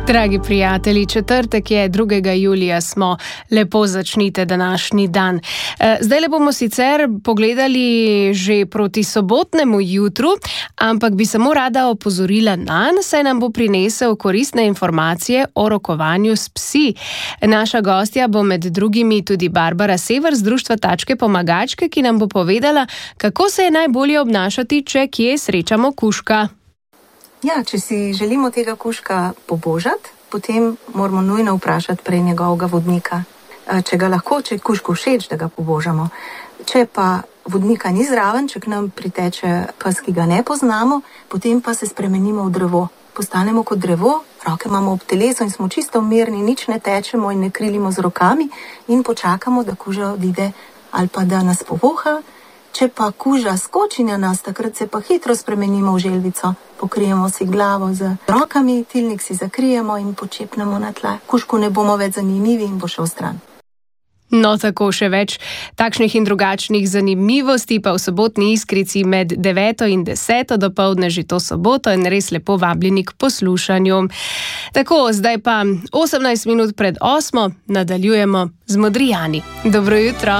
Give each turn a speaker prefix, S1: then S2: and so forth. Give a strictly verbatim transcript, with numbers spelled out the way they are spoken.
S1: Dragi prijatelji, četrtek je, drugega julija smo, lepo začnite današnji dan. Zdaj le bomo sicer pogledali že proti sobotnemu jutru, ampak bi samo rada opozorila nanj, saj nam bo prinesel koristne informacije o rokovanju s psi. Naša gostja bo med drugimi tudi Barbara Sever z društva Tačke pomagačke, ki nam bo povedala, kako se je najbolje obnašati, če kje srečamo kužka.
S2: Ja, če si želimo tega kužka pobožati, potem moramo nujno vprašati prej njegovega vodnika. Če ga lahko, če je kužku všeč, da ga pobožamo. Če pa vodnika ni zraven, če k nam priteče pes, ki ga ne poznamo, potem pa se spremenimo v drevo. Postanemo kot drevo, roke imamo ob telesu in smo čisto mirni, nič ne tečemo in ne krilimo z rokami in počakamo, da kuža odide ali pa da nas povoha. Če pa kuža skoči na nas, takrat se pa hitro spremenimo v želvico. Pokrijemo si glavo z rokami, tilnik si zakrijemo in počepnemo na tla. Kužku ne bomo več zanimivi in bo šel stran.
S1: No, tako še več takšnih in drugačnih zanimivosti pa v sobotni Iskrici med deveto in deseto dopoldne že to soboto in res lepo vabljeni k poslušanju. Tako, zdaj pa osemnajst minut pred osmo nadaljujemo z Modrijani. Dobro jutro.